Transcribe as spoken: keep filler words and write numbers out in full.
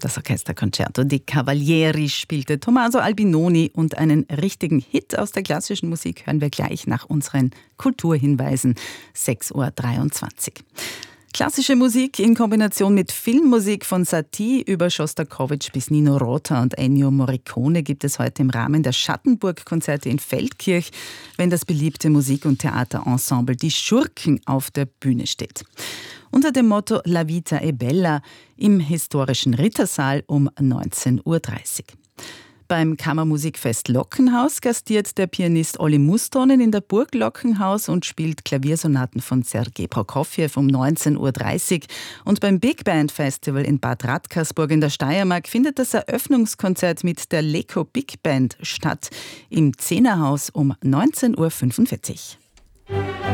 Das Orchesterconcerto di Cavalieri spielte Tommaso Albinoni und einen richtigen Hit aus der klassischen Musik hören wir gleich nach unseren Kulturhinweisen. sechs Uhr dreiundzwanzig. Klassische Musik in Kombination mit Filmmusik von Satie über Schostakowitsch bis Nino Rota und Ennio Morricone gibt es heute im Rahmen der Schattenburg-Konzerte in Feldkirch, wenn das beliebte Musik- und Theaterensemble Die Schurken auf der Bühne steht. Unter dem Motto La Vita è Bella im historischen Rittersaal um neunzehn Uhr dreißig. Beim Kammermusikfest Lockenhaus gastiert der Pianist Olli Mustonen in der Burg Lockenhaus und spielt Klaviersonaten von Sergei Prokofjew um neunzehn Uhr dreißig. Und beim Big Band Festival in Bad Radkersburg in der Steiermark findet das Eröffnungskonzert mit der Leko Big Band statt im Zehnerhaus um neunzehn Uhr fünfundvierzig.